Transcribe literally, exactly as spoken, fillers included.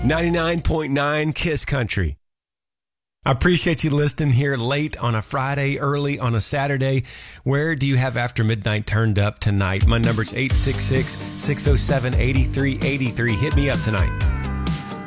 ninety-nine point nine Kiss Country. I appreciate you listening here late on a Friday, early on a Saturday. Where do you have After Midnight turned up tonight? My number's eight six six, six oh seven, eight three eight three. Hit me up tonight.